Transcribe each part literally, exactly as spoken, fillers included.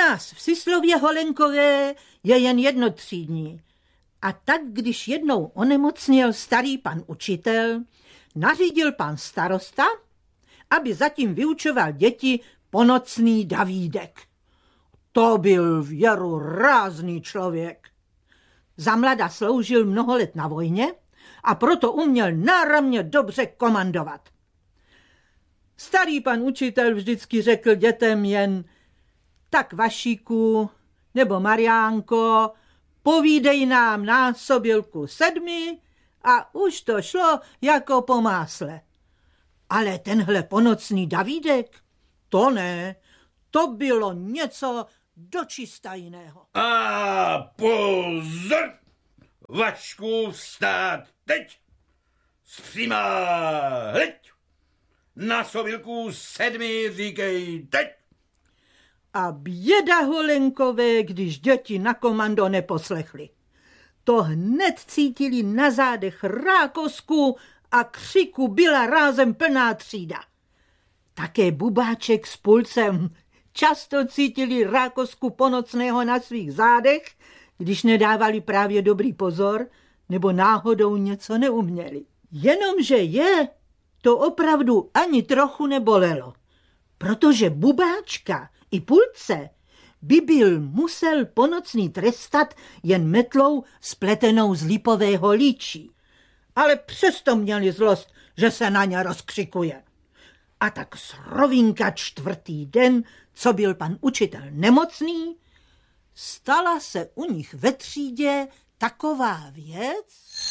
nás v Sislově Holenkové je jen jednotřídní. A tak, když jednou onemocněl starý pan učitel, nařídil pan starosta, aby zatím vyučoval děti Ponocný Davídek. To byl věru rázný člověk. Za mlada sloužil mnoho let na vojně a proto uměl náramně dobře komandovat. Starý pan učitel vždycky řekl dětem jen: tak Vašíku nebo Mariánko, povídej nám násobilku sedmi a už to šlo jako po másle. Ale tenhle Ponocný Davídek, to ne, to bylo něco dočista jiného. A pozor! Vašku, vstát teď! Zpříma hleď! Násobilku sedmi říkej teď! A běda Holenkové, když děti na komando neposlechly. To hned cítili na zádech rákosku a křiku byla rázem plná třída. Také Bubáček s Pulcem často cítili rákosku Ponocného na svých zádech, když nedávali právě dobrý pozor nebo náhodou něco neuměli. Jenomže je to opravdu ani trochu nebolelo, protože Bubáčka i Pulce by byl musel Ponocný trestat jen metlou spletenou z lipového líčí. Ale přesto měli zlost, že se na ně rozkřikuje. A tak srovinka čtvrtý den, co byl pan učitel nemocný, stala se u nich ve třídě taková věc.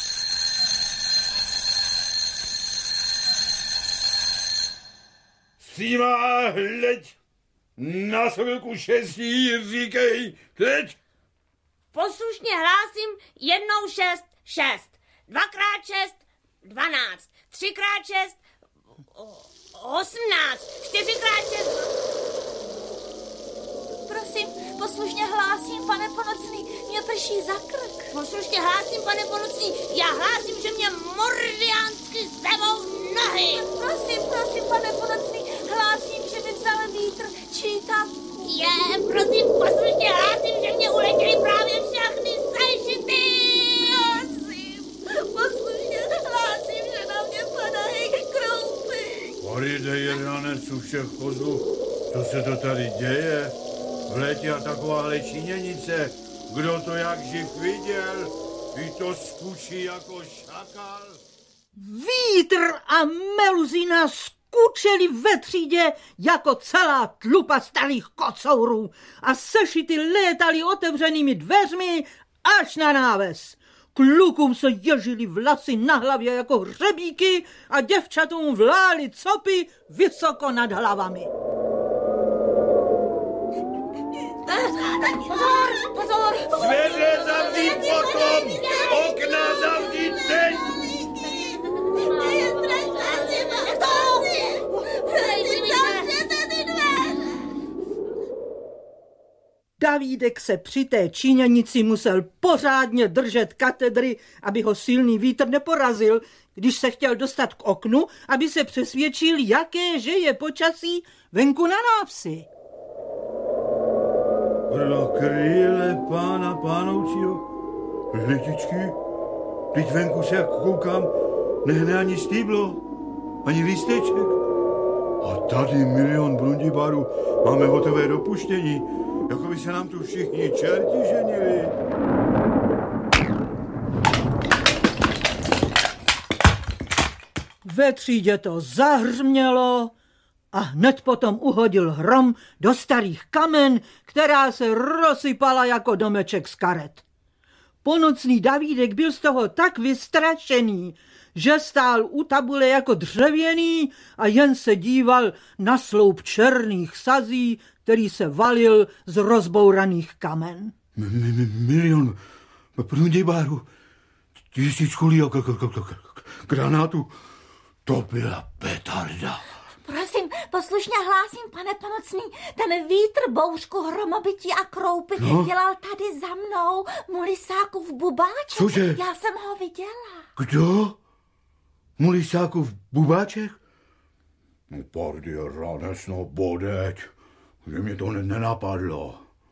Zpříma hleď! Násobilku šestí říkej teď! Poslušně hlásím jednou šest, šest. Dvakrát šest, dvanáct. Třikrát šest, osmnáct. Čtyřikrát šest... Prosím, poslušně hlásím, pane Ponocný, mě prší za krk. Poslušně hlásím, pane Ponocný, já hlásím, že mě mordiánsky zevou nohy. Prosím, prosím, pane Ponocný, hlásím, že mi vzal vítr čítavku. Je, prosím, poslušně hlásím, že mě uletěly právě všechny sešity. Hlásím, poslušně hlásím, že na mě padají kroupy. Poridej ranec u všech kozů, co se to tady děje? V létě a takováhle číněnice, kdo to jak živ viděl, i to skučí jako šakal. Vítr a meluzina skučeli ve třídě jako celá tlupa starých kocourů a sešity létali otevřenými dveřmi až na náves. Klukům se ježili vlasy na hlavě jako hřebíky a děvčatům vlály copy vysoko nad hlavami. Pozor, pozor! Dveře zavřít potom, okna zavřít teď! Je strašná zima. Prosím, zavřete ty dveře. Davídek se při té číňanici musel pořádně držet katedry, aby ho silný vítr neporazil, když se chtěl dostat k oknu, aby se přesvědčil, jaké že je počasí venku na návsi. Pro krýle pána pánoucího, letičky, teď venku se jak koukám, nehne ani stýblo, ani lísteček. A tady milion brundibárů, máme hotové dopuštění, jako by se nám tu všichni čerti ženili. Ve třídě to zahřmělo a hned potom uhodil hrom do starých kamen, která se rozsypala jako domeček z karet. Ponocný Davídek byl z toho tak vystrašený, že stál u tabule jako dřevěný a jen se díval na sloup černých sazí, který se valil z rozbouraných kamen. Milion brundibárů, tisíc kulí a granátů, to byla petarda. Prosím, poslušně hlásím, pane Ponocný, ten vítr, bouřku, hromobytí a kroupy no? dělal tady za mnou Mulisákův Bubáček. Cože? Já jsem ho viděla. Kdo? Mulisákův Bubáček? No pardy, ranec, no bodeť, že mě to nenapadlo.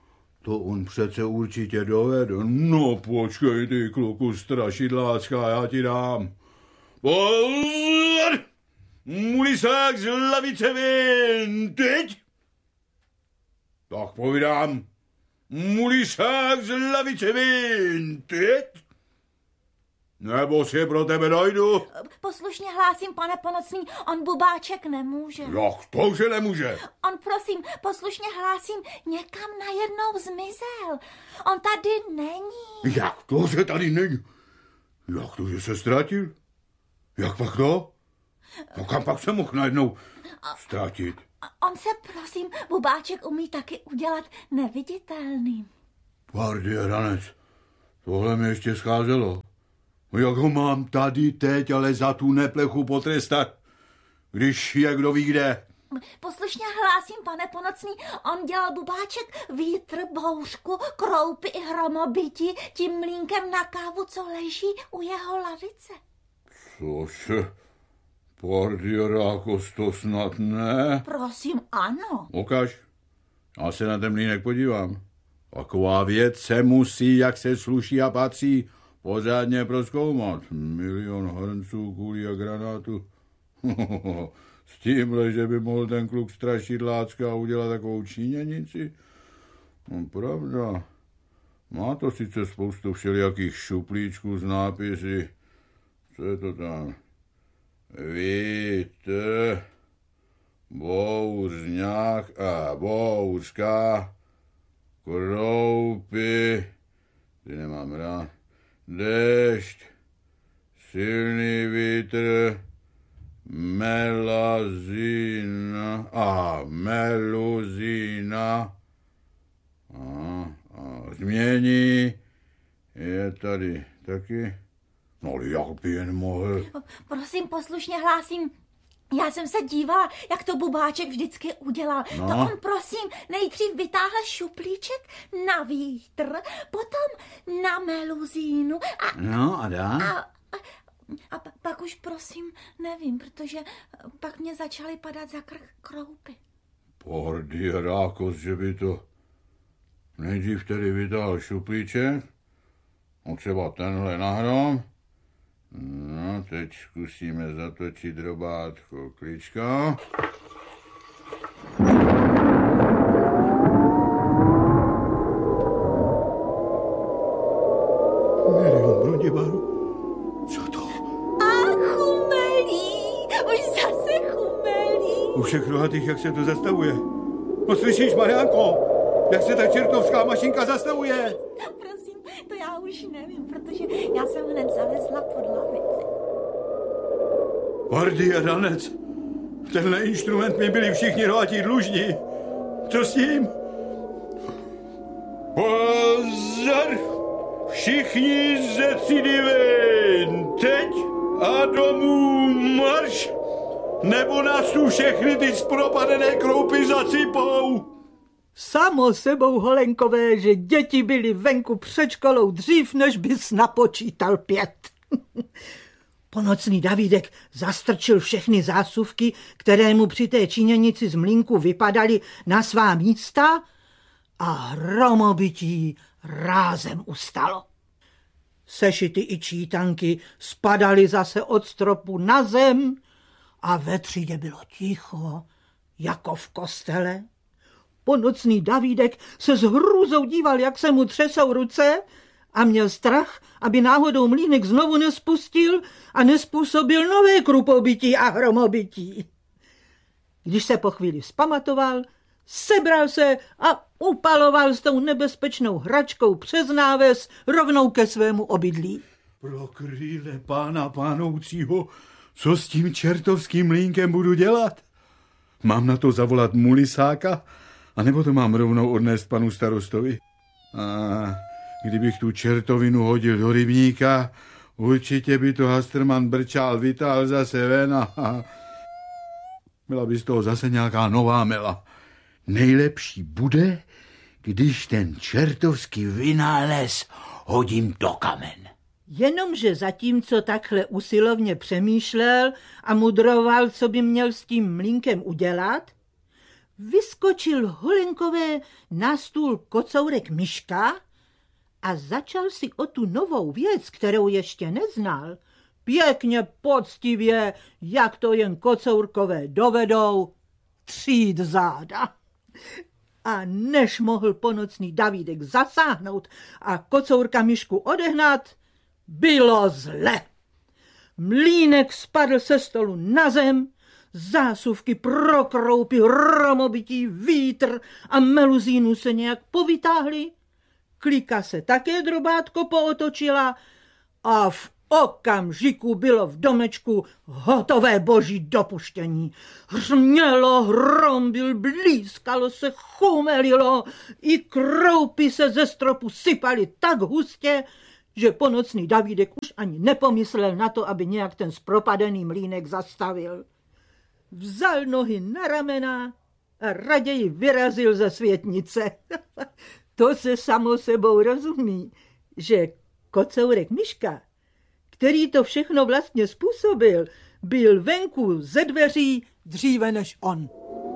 To on přece určitě dovede. No počkej ty, kluku strašidlácká, já ti dám. Pozor! Mulisák z lavice ven, teď? Tak povídám. Mulisák z lavice ven, teď? Nebo si pro tebe dojdu? Poslušně hlásím, pane Ponocný, on Bubáček nemůže. Jak to, že nemůže? On, prosím, poslušně hlásím, někam najednou zmizel. On tady není. Jak to, že tady není? Jak to, že se ztratil? Jak pak to? No kam pak se mohl najednou ztratit? On se, prosím, Bubáček umí taky udělat neviditelným. Pardie, ranec, tohle mi ještě scházelo. Jak ho mám tady teď, ale za tu neplechu potrestat, když je kdo ví kde? Poslušně hlásím, pane Ponocný, on dělal Bubáček vítr, bouřku, kroupy i hromobytí tím mlínkem na kávu, co leží u jeho lavice. Cože? Pardie, rákos, to snad ne? Prosím, ano. Ukaž, já se na ten mlínek podívám. Taková věc se musí, jak se sluší a patří, pořádně prozkoumat. Milion hrnců, kulí a granátu. S tímhle, že by mohl ten kluk strašidlácka udělat takovou číněnici? No pravda. Má to sice spoustu všelijakých šuplíčků z nápisy. Co je to tam? Vítr, bouřňák a bouřka, kroupy, ty nemám rád, déšť, silný vítr, melazína a meluzína a, a změní je tady taky. No ale jak by jen mohl? Prosím, poslušně hlásím, já jsem se dívala, jak to Bubáček vždycky udělal. No. To on, prosím, nejdřív vytáhl šuplíček na vítr, potom na meluzínu a... No a dá? A, a, a pak už, prosím, nevím, protože pak mě začaly padat za krk kroupy. Pardie, rákos, že by to... Nejdřív tedy vytáhl šuplíček, no třeba tenhle nahrom. No, teď zkusíme zatočit drobátko klička. Milion Broděbaru, co to? A chumelí, už zase chumelí. U všech rohatých, jak se to zastavuje. No slyšíš, Mariánko, jak se ta čertovská mašinka zastavuje? Prosím, to já už nevím, protože já jsem hned zalezla pod lavici. Pardie, ranec, tenhle instrument mi byli všichni rohatí dlužní. Co s tím? Pozor! Všichni ze třídy ven, teď a domů marš! Nebo nás tu všechny ty zpropadené kroupy zasypou! Samo sebou, Holenkové, že děti byly venku před školou dřív, než bys napočítal pět. Ponocný Davídek zastrčil všechny zásuvky, které mu při té činěnici z mlýnku vypadaly, na svá místa a hromobytí rázem ustalo. Sešity i čítanky spadaly zase od stropu na zem a ve třídě bylo ticho, jako v kostele. Ponocný Davídek se s hrůzou díval, jak se mu třesou ruce a měl strach, aby náhodou mlýnek znovu nespustil a nespůsobil nové krupobytí a hromobytí. Když se po chvíli vzpamatoval, sebral se a upaloval s tou nebezpečnou hračkou přes náves rovnou ke svému obydlí. Pro krýle pána pánoucího, co s tím čertovským mlýnkem budu dělat? Mám na to zavolat Mulisáka, anebo to mám rovnou odnést panu starostovi? A kdybych tu čertovinu hodil do rybníka, určitě by to Hastrman Brčál vytáhl zase ven a byla by z toho zase nějaká nová mela. Nejlepší bude, když ten čertovský vynález hodím do kamen. Jenomže zatímco takhle usilovně přemýšlel a mudroval, co by měl s tím mlýnkem udělat, vyskočil Holenkové na stůl kocourek Miška a začal si o tu novou věc, kterou ještě neznal, pěkně poctivě, jak to jen kocourkové dovedou, třít záda. A než mohl ponocný Davídek zasáhnout a kocourka Mišku odehnat, bylo zle. Mlýnek spadl se stolu na zem, zásuvky pro kroupy, hromobití, vítr a meluzínu se nějak povytáhly, Klika se také drobátko pootočila a v okamžiku bylo v domečku hotové boží dopuštění. Hřmělo, hrombil, blízkalo se, chumelilo, i kroupy se ze stropu sypaly tak hustě, že ponocný Davídek už ani nepomyslel na to, aby nějak ten zpropadený mlýnek zastavil. Vzal nohy na ramena a raději vyrazil ze světnice. To se samo sebou rozumí, že kocourek Miška, který to všechno vlastně způsobil, byl venku ze dveří dříve než on.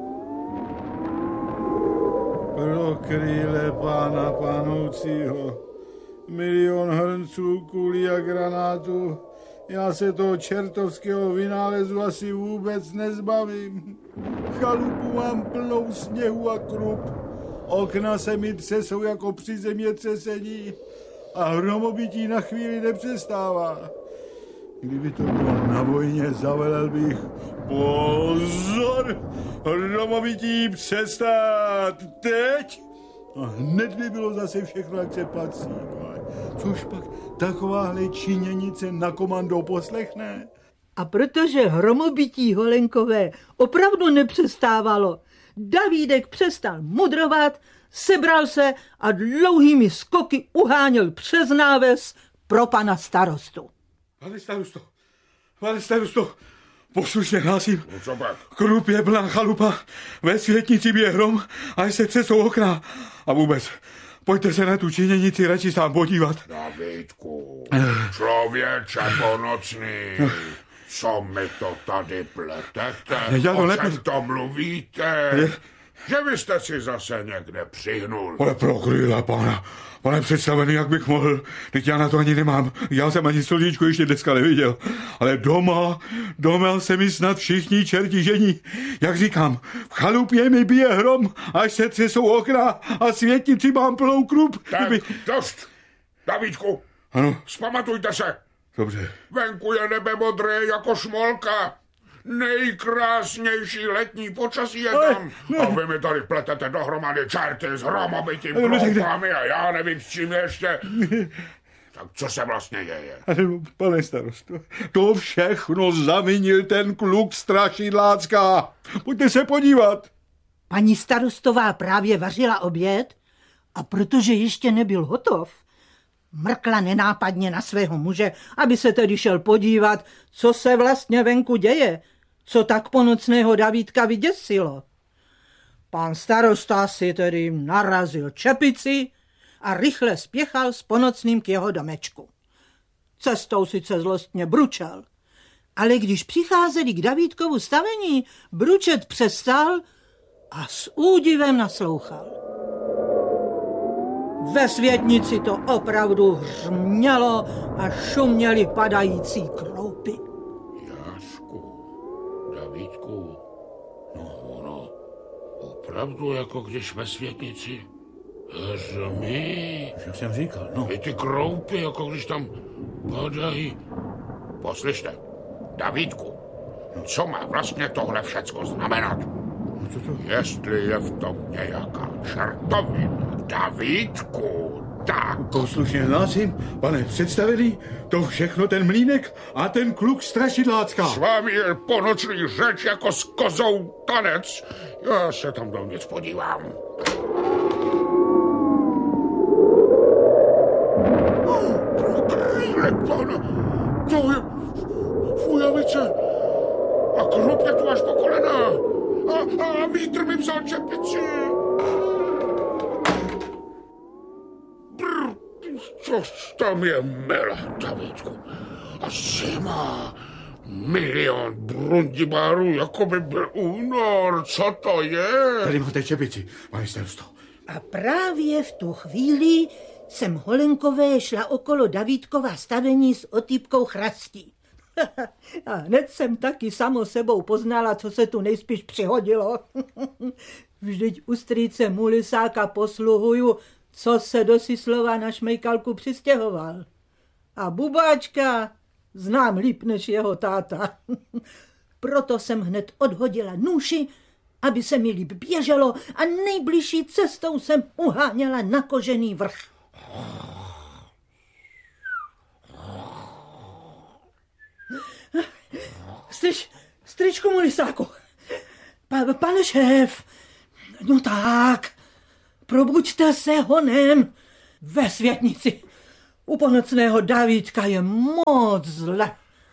Pro krýle pána pánoucího, milion hrnců, kulí a granátů, já se toho čertovského vynálezu asi vůbec nezbavím. Chalupu mám plnou sněhu a krup, okna se mi třesou jako při zemětřesení a hromobití na chvíli nepřestává. Kdyby to bylo na vojně, zavelel bych pozor, hromobití přestát teď. A hned by bylo zase všechno, jak se patří. Což pak takováhle činěnice na komando poslechne? A protože hromobití Holenkové opravdu nepřestávalo, Davídek přestal mudrovat, sebral se a dlouhými skoky uháněl přes náves pro pana starostu. Pane starosto, pane starosto, poslušně hlásím. No co pak? Krup je plná chalupa, ve světnici bije hrom, až se třesou okna. A vůbec, pojďte se na tu činěnici radši sám podívat. Davídku, člověče ponocný, co mi to tady pletete? Já to O nepletu. čem to mluvíte? Je... Že vy jste si zase někde přihnul. Ale pro krýla, pána, pane představený, jak bych mohl, teď já na to ani nemám, já jsem ani slníčku ještě dneska neviděl, ale doma, doma se mi snad všichni čerti žení, jak říkám, v chalupě mi bije hrom, až se třesou okna a světnici mám plnou krup. Tak, Kdyby... dost, Davídku, Ano, vzpamatujte se, dobře. venku je nebe modré jako smolka. Nejkrásnější letní počasí je tam. A vy mi tady pletete dohromady čerty s hromobitím kroupami a já nevím s čím ještě. Tak co se vlastně děje? Pane starosto, to všechno zavinil ten kluk strašidlácká. Pojďte se podívat. Paní starostová právě vařila oběd a protože ještě nebyl hotov, mrkla nenápadně na svého muže, aby se tedy šel podívat, co se vlastně venku děje, co tak ponocného Davídka vyděsilo. Pan starosta si tedy narazil čepici a rychle spěchal s ponocným k jeho domečku. Cestou sice zlostně bručel, ale když přicházeli k Davídkovu stavení, bručet přestal a s údivem naslouchal. Ve světnici to opravdu hřmělo a šuměly padající kroupy. Jášku, Davídku, no ono, opravdu jako když ve světnici hřmí. Co jsem říkal, no. I ty kroupy, jako když tam padají. Poslyšte, Davídku, co má vlastně tohle všecko znamenat? Co to? Jestli je v tom nějaká čertovina, Davídku, tak. Poslušně hlásím, pane představený, to všechno ten mlýnek a ten kluk strašidlácká. S vámi je ponoční řeč jako s kozou tanec. Já se tam dovnitř podívám. Krýle pana, to je fujavice a krup je tu až po kolena. A, a vítr mi vzal čepici. Brr, co tam je mela, Davídku? A zima, Milion brundibárů, jako by byl únor. Co to je? Tady máte čepici, pane starosto. A právě v tu chvíli jsem Holenkové šla okolo Davídkova stavení s otýpkou chrastí. A hned jsem taky samo sebou poznala, co se tu nejspíš přihodilo. Vždyť u strýce Mulisáka posluhuju, co se do Sislova na Šmejkalku přistěhoval. A Bubáčka znám líp než jeho táta. Proto jsem hned odhodila nůši, aby se mi líp běželo, a nejbližší cestou jsem uháněla na Kožený vrch. Stryč, stričku Mulisáku, pa, pane šéf, no tak, probuďte se honem. Ve světnici u Ponocného Davídka je moc zle.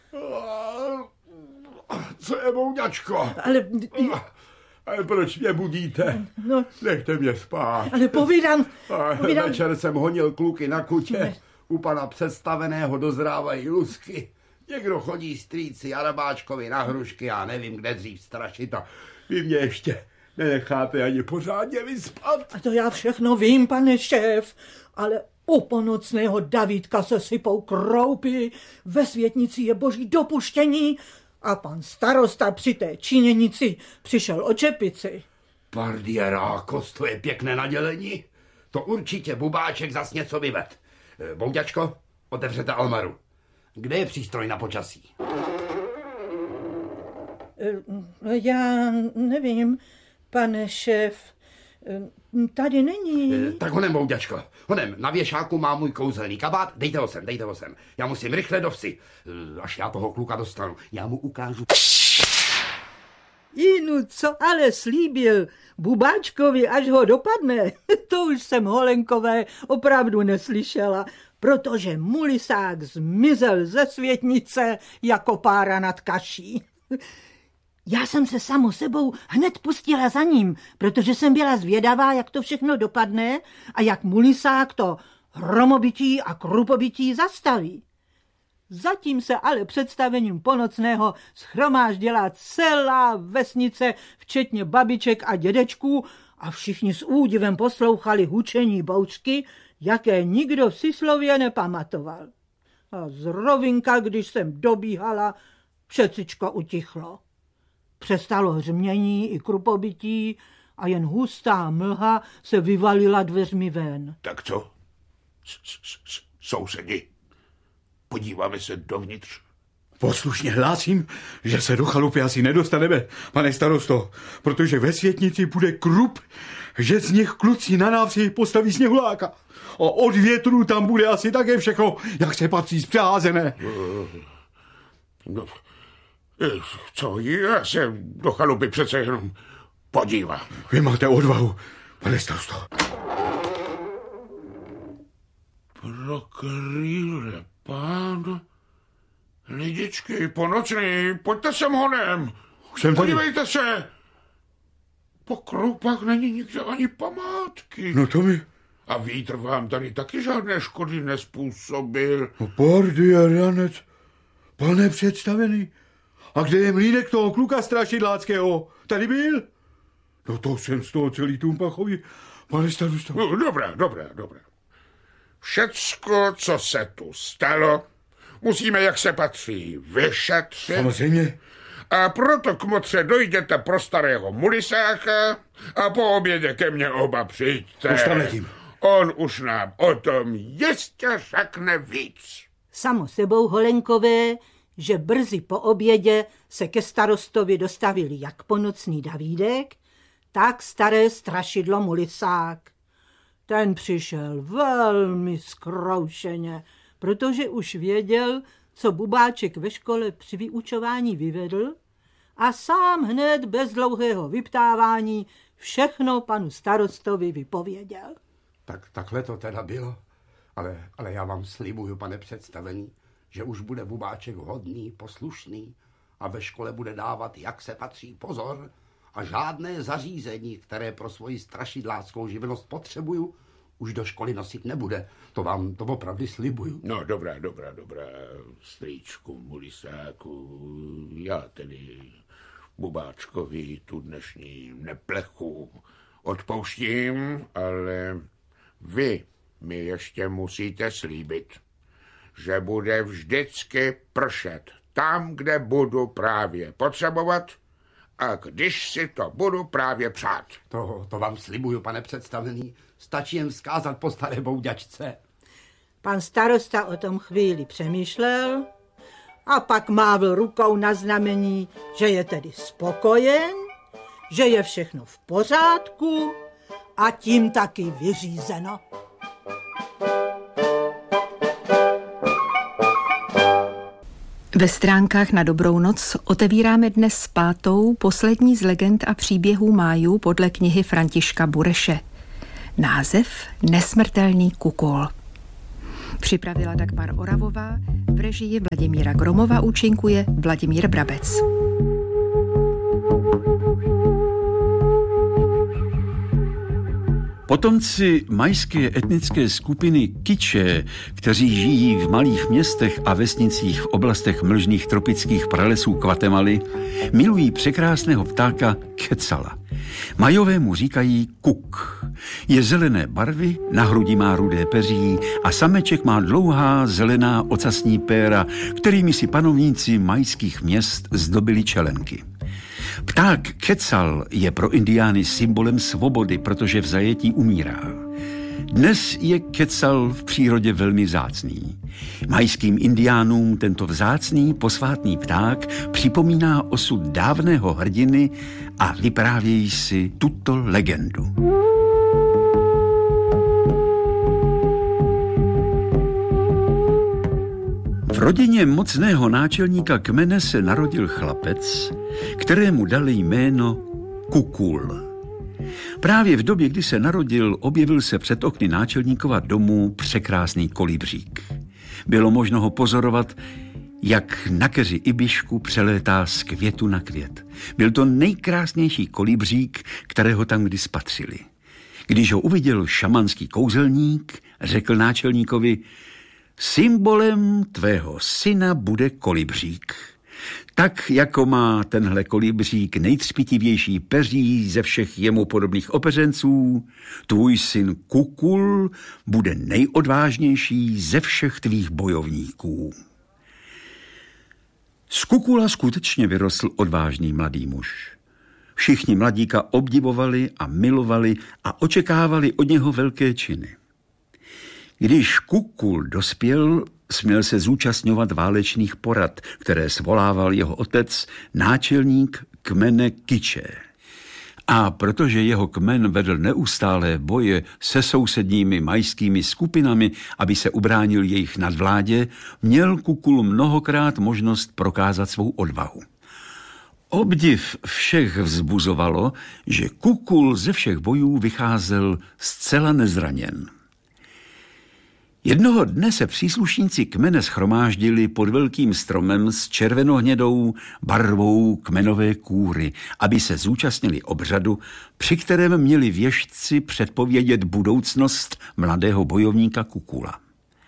Co je, Bouňačko? Ale... Ale proč mě budíte? No, Nechte mě spát. ale povídám, povídám... Večer jsem honil kluky na kutě. U pana představeného dozrávají lusky. Někdo chodí strýci Arabáčkovi na hrušky, já nevím, kde dřív strašit, a vy mě ještě nenecháte ani pořádně vyspat. A to já všechno vím, pane šéf, ale u Ponocného Davídka se sypou kroupy, ve světnici je boží dopuštění a pan starosta při té činěnici přišel o čepici. Pardierákos, to je pěkné nadělení. To určitě Bubáček zas něco vyved. Bouďačko, otevřete almaru. Kde je přístroj na počasí? Já nevím, pane šéf. Tady není. Tak honem, Bouďačko. Honem, na věšáku má můj kouzelný kabát. Dejte ho sem, dejte ho sem. Já musím rychle do vsi. Až já toho kluka dostanu. Já mu ukážu. Inu, co ale slíbil Bubáčkovi, až ho dopadne, to už jsem Holenkové opravdu neslyšela, protože Mulisák zmizel ze světnice jako pára nad kaší. Já jsem se samo sebou hned pustila za ním, protože jsem byla zvědavá, jak to všechno dopadne a jak Mulisák to hromobytí a krupobytí zastaví. Zatím se ale představením Ponocného shromáždila celá vesnice, včetně babiček a dědečků, a všichni s údivem poslouchali hučení bouřky, jaké nikdo v Sislově nepamatoval. A z rovinka, když jsem dobíhala, všecičko utichlo. Přestalo hřmění i krupobytí a jen hustá mlha se vyvalila dveřmi ven. Tak co? Sousedi, podíváme se dovnitř. Poslušně hlásím, že se do chalupy asi nedostaneme, pane starosto, protože ve světnici bude krup, že z nich kluci na návsi postaví sněhuláka. A od větru tam bude asi také všechno, jak se patří zpřázené. No, co, já se do chalupy přece jenom podívám. Vy máte odvahu, pane starosto. Pro krýle, pán... Lidičky, Ponocný, pojďte sem honem. Jsem tady. Podívejte se. Po kroupách není nikde ani památky. No to mi... A vítr vám tady taky žádné škody nespůsobil. No pardie, ranec, pane představený. A kde je mlýnek toho kluka strašidláckého? Tady byl? No to jsem z toho celý Tumpachový, pane starosto. No, dobré, dobré, dobré. Všecko, co se tu stalo, musíme, jak se patří, vyšetřit. Samozřejmě. A proto k motře dojděte pro starého Mulisáka a po obědě ke mně oba přijďte. Už tam letím. On už nám o tom jistě řekne víc. Samo sebou Holenkové, že brzy po obědě se ke starostovi dostavili jak Ponocný Davídek, tak staré strašidlo Mulisák. Ten přišel velmi zkroušeně, protože už věděl, co Bubáček ve škole při vyučování vyvedl, a sám hned bez dlouhého vyptávání všechno panu starostovi vypověděl. Tak takhle to teda bylo, ale, ale já vám slibuju, pane představený, že už bude Bubáček hodný, poslušný a ve škole bude dávat, jak se patří, pozor, a žádné zařízení, které pro svoji strašidláckou živnost potřebuju, už do školy nosit nebude. To vám to opravdu slibuju. No, dobrá, dobrá, dobrá, strýčku Mulisáku, já tedy Bubáčkovi tu dnešní neplechu odpouštím, ale vy mi ještě musíte slíbit, že bude vždycky pršet tam, kde budu právě potřebovat a když si to budu právě přát. To, to vám slibuju, pane představený. Stačí jen vzkázat po staré bouďačce. Pan starosta o tom chvíli přemýšlel a pak mávl rukou na znamení, že je tedy spokojen, že je všechno v pořádku a tím taky vyřízeno. Ve stránkách na Dobrou noc otevíráme dnes pátou, poslední z legend a příběhů májů podle knihy Františka Bureše. Název Nesmrtelný kukol. Připravila Dagmar Oravová, v režii Vladimíra Gromova účinkuje Vladimír Brabec. Potomci majské etnické skupiny Kiče, kteří žijí v malých městech a vesnicích v oblastech mlžných tropických pralesů Guatemaly, milují překrásného ptáka Quetzala. Majovému říkají kuk. Je zelené barvy, na hrudi má rudé peří a sameček má dlouhá zelená ocasní péra, kterými si panovníci majských měst zdobili čelenky. Pták Quetzal je pro indiány symbolem svobody, protože v zajetí umírá. Dnes je Quetzal v přírodě velmi vzácný. Majským indiánům tento vzácný posvátný pták připomíná osud dávného hrdiny a vyprávějí si tuto legendu. V rodině mocného náčelníka kmene se narodil chlapec, kterému dali jméno Kukul. Právě v době, kdy se narodil, objevil se před okny náčelníkova domu překrásný kolibřík. Bylo možno ho pozorovat, jak na keři ibišku přelétá z květu na květ. Byl to nejkrásnější kolibřík, kterého tam kdy spatřili. Když ho uviděl šamanský kouzelník, řekl náčelníkovi: symbolem tvého syna bude kolibřík. Tak, jako má tenhle kolibřík nejtřpitivější peří ze všech jemu podobných opeřenců, tvůj syn Kukul bude nejodvážnější ze všech tvých bojovníků. Z Kukula skutečně vyrostl odvážný mladý muž. Všichni mladíka obdivovali a milovali a očekávali od něho velké činy. Když Kukul dospěl, směl se zúčastňovat válečných porad, které svolával jeho otec, náčelník kmene Kiče. A protože jeho kmen vedl neustálé boje se sousedními majskými skupinami, aby se ubránil jejich nadvládě, měl Kukul mnohokrát možnost prokázat svou odvahu. Obdiv všech vzbuzovalo, že Kukul ze všech bojů vycházel zcela nezraněn. Jednoho dne se příslušníci kmene shromáždili pod velkým stromem s červenohnědou barvou kmenové kůry, aby se zúčastnili obřadu, při kterém měli věštci předpovědět budoucnost mladého bojovníka Kukula.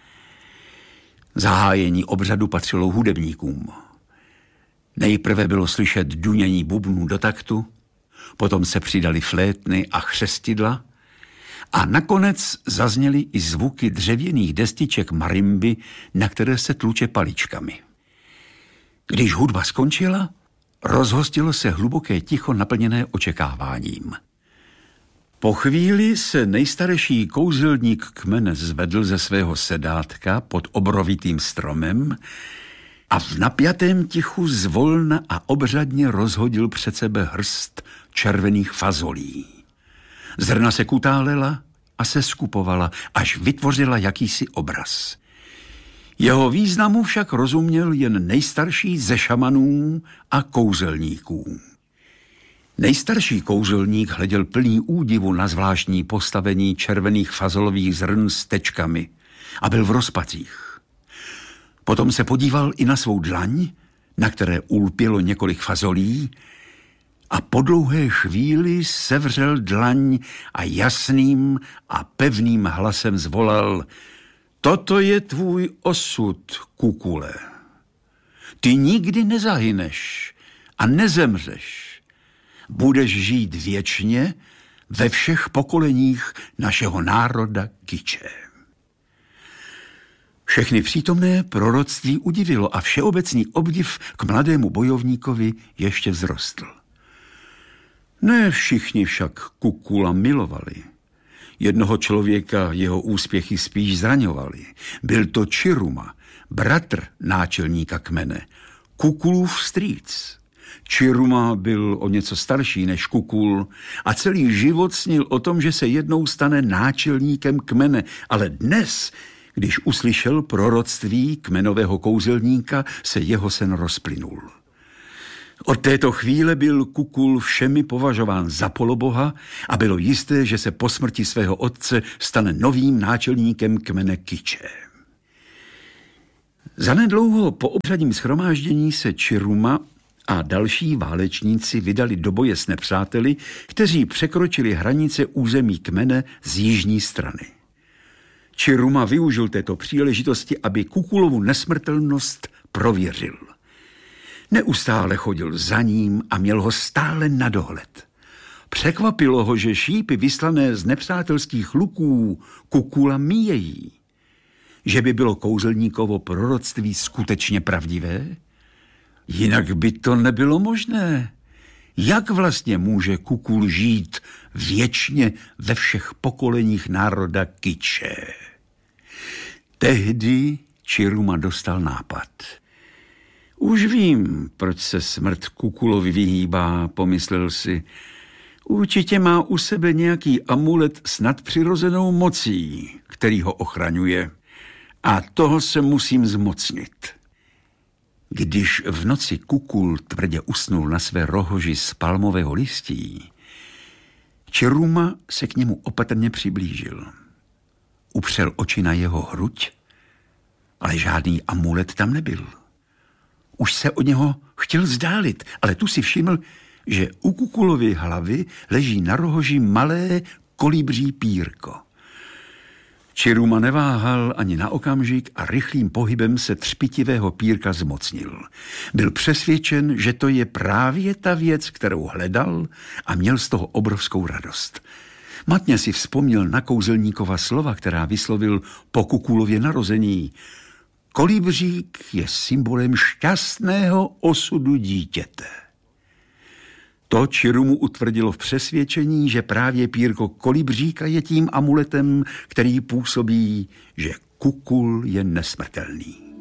Zahájení obřadu patřilo hudebníkům. Nejprve bylo slyšet dunění bubnů do taktu, potom se přidali flétny a chřestidla, a nakonec zazněly i zvuky dřevěných destiček marimby, na které se tluče paličkami. Když hudba skončila, rozhostilo se hluboké ticho naplněné očekáváním. Po chvíli se nejstarší kouzelník kmene zvedl ze svého sedátka pod obrovitým stromem a v napjatém tichu zvolna a obřadně rozhodil před sebe hrst červených fazolí. Zrna se kutálela a se skupovala, až vytvořila jakýsi obraz. Jeho významu však rozuměl jen nejstarší ze šamanů a kouzelníků. Nejstarší kouzelník hleděl plný údivu na zvláštní postavení červených fazolových zrn s tečkami a byl v rozpacích. Potom se podíval i na svou dlaň, na které ulpělo několik fazolí, a po dlouhé chvíli sevřel dlaň a jasným a pevným hlasem zvolal: toto je tvůj osud, Kukule. Ty nikdy nezahyneš a nezemřeš. Budeš žít věčně ve všech pokoleních našeho národa Kiče. Všechny přítomné proroctví udivilo a všeobecný obdiv k mladému bojovníkovi ještě vzrostl. Ne všichni však Kukula milovali. Jednoho člověka jeho úspěchy spíš zraňovaly. Byl to Čiruma, bratr náčelníka kmene, Kukulův strýc. Čiruma byl o něco starší než Kukul a celý život snil o tom, že se jednou stane náčelníkem kmene, ale dnes, když uslyšel proroctví kmenového kouzelníka, se jeho sen rozplynul. Od této chvíle byl Kukul všemi považován za poloboha a bylo jisté, že se po smrti svého otce stane novým náčelníkem kmene Kiče. Zanedlouho po obřadním shromáždění se Čiruma a další válečníci vydali do boje s nepřáteli, kteří překročili hranice území kmene z jižní strany. Čiruma využil této příležitosti, aby Kukulovu nesmrtelnost prověřil. Neustále chodil za ním a měl ho stále na dohled. Překvapilo ho, že šípy vyslané z nepřátelských luků Kukula míjejí. Že by bylo kouzelníkovo proroctví skutečně pravdivé? Jinak by to nebylo možné. Jak vlastně může Kukul žít věčně ve všech pokoleních národa Kiče? Tehdy Čiruma dostal nápad. Už vím, proč se smrt Kukulovi vyhýbá, pomyslel si. Určitě má u sebe nějaký amulet s nadpřirozenou mocí, který ho ochraňuje. A toho se musím zmocnit. Když v noci Kukul tvrdě usnul na své rohoži z palmového listí, Čiruma se k němu opatrně přiblížil. Upřel oči na jeho hruď, ale žádný amulet tam nebyl. Už se od něho chtěl vzdálit, ale tu si všiml, že u Kukulovy hlavy leží na rohoži malé kolibří pírko. Čiruma neváhal ani na okamžik a rychlým pohybem se třpitivého pírka zmocnil. Byl přesvědčen, že to je právě ta věc, kterou hledal, a měl z toho obrovskou radost. Matně si vzpomněl na kouzelníkova slova, která vyslovil po Kukulově narození. Kolibřík je symbolem šťastného osudu dítěte. To Čirumu utvrdilo v přesvědčení, že právě pírko kolibříka je tím amuletem, který působí, že Kukul je nesmrtelný.